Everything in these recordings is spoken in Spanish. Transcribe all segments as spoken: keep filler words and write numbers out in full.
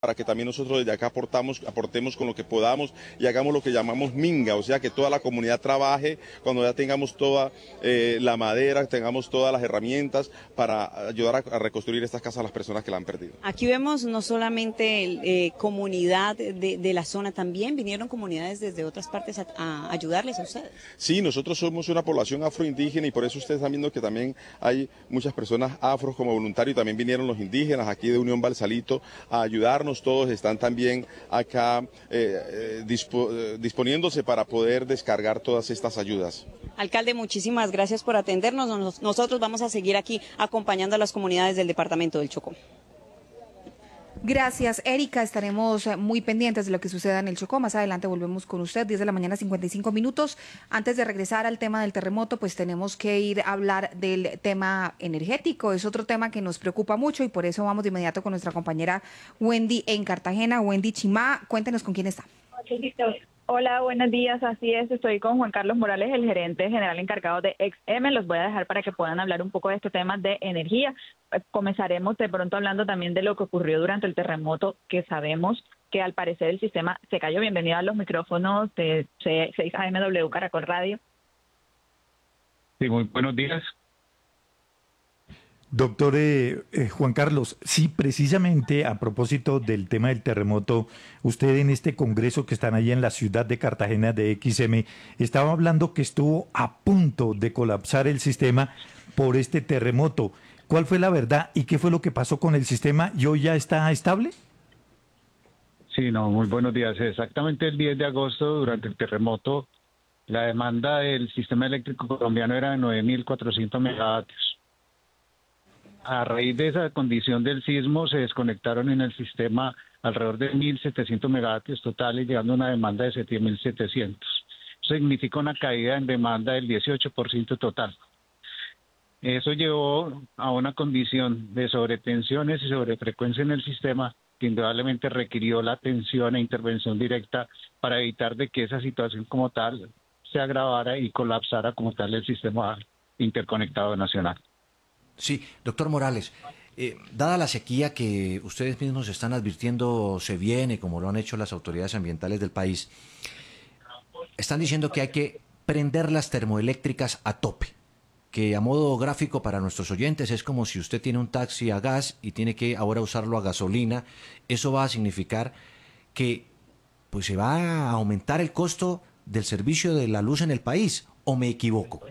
para que también nosotros desde acá aportamos, aportemos con lo que podamos y hagamos lo que llamamos minga, o sea que toda la comunidad trabaje cuando ya tengamos toda eh, la madera, tengamos todas las herramientas para ayudar a, a reconstruir estas casas a las personas que la han perdido. Aquí vemos no solamente eh, comunidad de, de la zona, también vinieron comunidades desde otras partes a, a ayudarles a ustedes. Sí, nosotros somos una población afroindígena y por eso ustedes están viendo que también hay muchas personas afros como voluntarios, también vinieron los indígenas aquí de Unión Balsalito a ayudarnos, todos están también acá eh, eh, dispo, eh, disponiéndose para poder descargar todas estas ayudas. Alcalde, muchísimas gracias por atendernos, Nos, nosotros vamos a seguir aquí acompañando a las comunidades del departamento del Chocó. Gracias, Erika. Estaremos muy pendientes de lo que suceda en el Chocó. Más adelante volvemos con usted, diez de la mañana, cincuenta y cinco minutos. Antes de regresar al tema del terremoto, pues tenemos que ir a hablar del tema energético. Es otro tema que nos preocupa mucho y por eso vamos de inmediato con nuestra compañera Wendy en Cartagena. Wendy Chimá, cuéntenos con quién está. Hola, buenos días. Así es, estoy con Juan Carlos Morales, el gerente general encargado de X M. Los voy a dejar para que puedan hablar un poco de este tema de energía. Comenzaremos de pronto hablando también de lo que ocurrió durante el terremoto, que sabemos que al parecer el sistema se cayó. Bienvenido a los micrófonos de seis A M W Caracol Radio. Sí, muy buenos días. Doctor eh, eh, Juan Carlos, sí, precisamente a propósito del tema del terremoto, usted en este congreso que están allá en la ciudad de Cartagena de X M, estaba hablando que estuvo a punto de colapsar el sistema por este terremoto. ¿Cuál fue la verdad y qué fue lo que pasó con el sistema? ¿Y hoy ya está estable? Sí, no, muy buenos días. Exactamente el diez de agosto, durante el terremoto, la demanda del sistema eléctrico colombiano era de nueve mil cuatrocientos megavatios. A raíz de esa condición del sismo se desconectaron en el sistema alrededor de mil setecientos megavatios totales, llegando a una demanda de siete mil setecientos. Eso significa una caída en demanda del dieciocho por ciento total. Eso llevó a una condición de sobretensiones y sobrefrecuencia en el sistema que indudablemente requirió la atención e intervención directa para evitar de que esa situación como tal se agravara y colapsara como tal el sistema interconectado nacional. Sí, doctor Morales, eh, dada la sequía que ustedes mismos están advirtiendo se viene, como lo han hecho las autoridades ambientales del país, están diciendo que hay que prender las termoeléctricas a tope, que a modo gráfico para nuestros oyentes es como si usted tiene un taxi a gas y tiene que ahora usarlo a gasolina. Eso va a significar que pues se va a aumentar el costo del servicio de la luz en el país, ¿o me equivoco?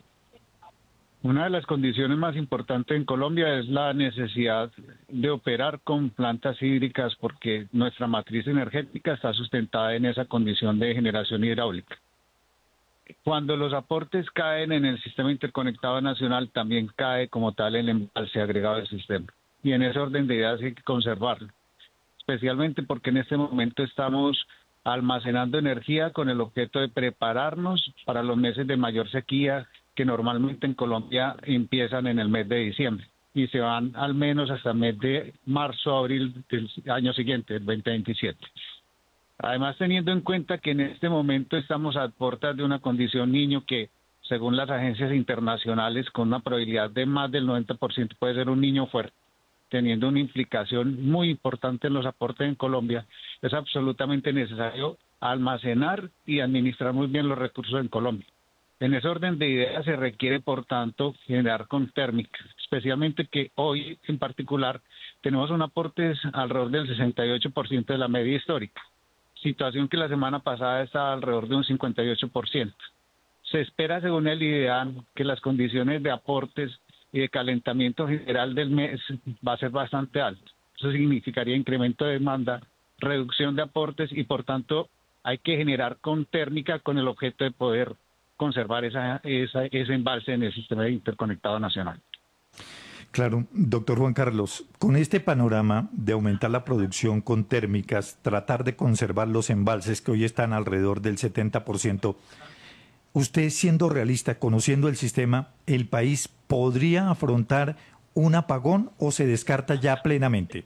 Una de las condiciones más importantes en Colombia es la necesidad de operar con plantas hídricas porque nuestra matriz energética está sustentada en esa condición de generación hidráulica. Cuando los aportes caen en el sistema interconectado nacional, también cae como tal el embalse agregado del sistema. Y en ese orden de ideas hay que conservarlo, especialmente porque en este momento estamos almacenando energía con el objeto de prepararnos para los meses de mayor sequía que normalmente en Colombia empiezan en el mes de diciembre y se van al menos hasta el mes de marzo, abril del año siguiente, el veinte veintisiete. Además, teniendo en cuenta que en este momento estamos a puertas de una condición niño que, según las agencias internacionales, con una probabilidad de más del noventa por ciento puede ser un niño fuerte, teniendo una implicación muy importante en los aportes en Colombia, es absolutamente necesario almacenar y administrar muy bien los recursos en Colombia. En ese orden de ideas se requiere, por tanto, generar con térmica, especialmente que hoy en particular tenemos un aporte alrededor del sesenta y ocho por ciento de la media histórica, situación que la semana pasada estaba alrededor de un cincuenta y ocho por ciento. Se espera, según el IDEAN, que las condiciones de aportes y de calentamiento general del mes va a ser bastante alto. Eso significaría incremento de demanda, reducción de aportes y, por tanto, hay que generar con térmica con el objeto de poder conservar esa, esa, ese embalse en el sistema interconectado nacional. Claro, doctor Juan Carlos, con este panorama de aumentar la producción con térmicas, tratar de conservar los embalses que hoy están alrededor del setenta por ciento, usted siendo realista, conociendo el sistema, ¿el país podría afrontar un apagón o se descarta ya plenamente?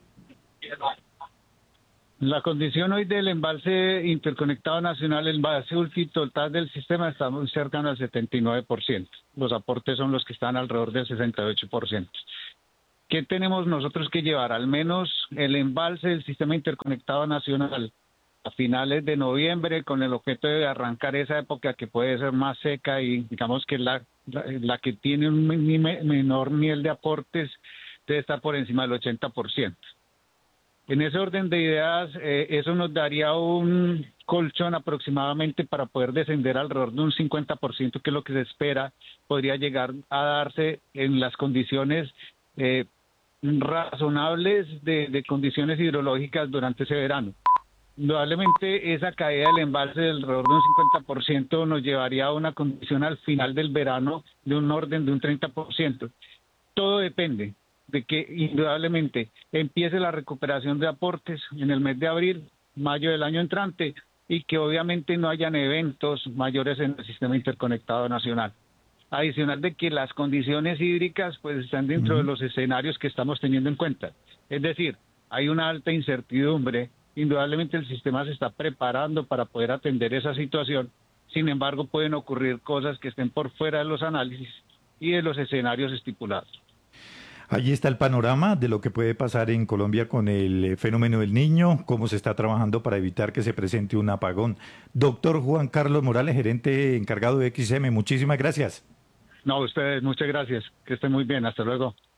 La condición hoy del embalse interconectado nacional, el embalse último total del sistema está muy cercano al setenta y nueve por ciento. Los aportes son los que están alrededor del sesenta y ocho por ciento. ¿Qué tenemos nosotros que llevar? Al menos el embalse del Sistema Interconectado Nacional a finales de noviembre, con el objeto de arrancar esa época que puede ser más seca y digamos que la, la, la que tiene un menor nivel de aportes debe estar por encima del ochenta por ciento. En ese orden de ideas, eh, eso nos daría un colchón aproximadamente para poder descender alrededor de un cincuenta por ciento, que es lo que se espera, podría llegar a darse en las condiciones eh, razonables de, de condiciones hidrológicas durante ese verano. Indudablemente esa caída del embalse de alrededor de un cincuenta por ciento nos llevaría a una condición al final del verano de un orden de un treinta por ciento. Todo depende de que indudablemente empiece la recuperación de aportes en el mes de abril, mayo del año entrante, y que obviamente no hayan eventos mayores en el Sistema Interconectado Nacional. Adicional de que las condiciones hídricas pues están dentro uh-huh. de los escenarios que estamos teniendo en cuenta. Es decir, hay una alta incertidumbre. Indudablemente el sistema se está preparando para poder atender esa situación. Sin embargo, pueden ocurrir cosas que estén por fuera de los análisis y de los escenarios estipulados. Allí está el panorama de lo que puede pasar en Colombia con el fenómeno del Niño, cómo se está trabajando para evitar que se presente un apagón. Doctor Juan Carlos Morales, gerente encargado de X M, muchísimas gracias. No, ustedes, muchas gracias. Que estén muy bien. Hasta luego.